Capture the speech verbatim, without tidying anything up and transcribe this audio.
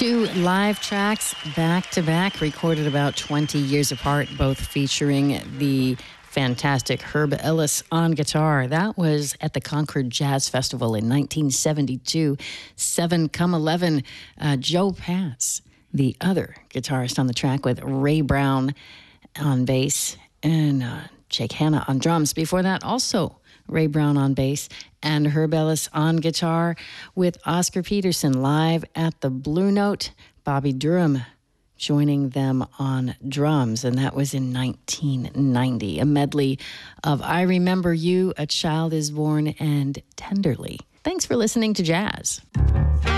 two live tracks back to back, recorded about twenty years apart, both featuring the fantastic Herb Ellis on guitar. That was at the Concord Jazz Festival in nineteen seventy-two. Seven Come Eleven, uh, Joe Pass, the other guitarist on the track, with Ray Brown on bass and uh, Jake Hanna on drums. Before that, also Ray Brown on bass and Herb Ellis on guitar, with Oscar Peterson live at the Blue Note, Bobby Durham joining them on drums, and that was in nineteen ninety. A medley of I Remember You, A Child Is Born, and Tenderly. Thanks for listening to Jazz.